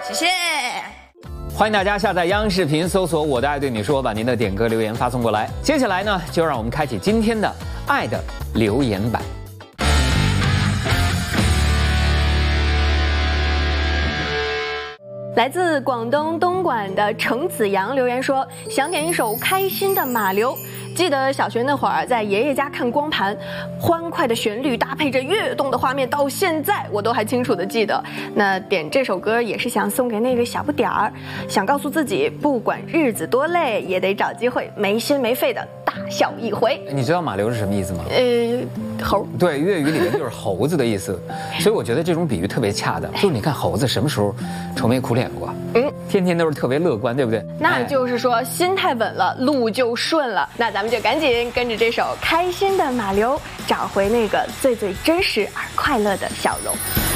谢谢。 欢迎大家下载央视频，搜索“我的爱对你说”，把您的点歌留言发送过来。接下来呢，就让我们开启今天的爱的留言板。 来自广东东莞的程子阳留言说，想点一首《开心的马流》。记得小学那会儿在爷爷家看光盘，欢快的旋律搭配着跃动的画面，到现在我都还清楚的记得。那点这首歌也是想送给那个小不点儿，想告诉自己，不管日子多累，也得找机会没心没肺的大笑一回。 你知道马流是什么意思吗？ 猴。 对，粤语里面就是猴子的意思，所以我觉得这种比喻特别恰当。就是你看猴子什么时候愁眉苦脸过？天天都是特别乐观，对不对？ 那就是说心态稳了，路就顺了。那咱们就赶紧跟着这首《开心的马流》，找回那个最最真实而快乐的笑容。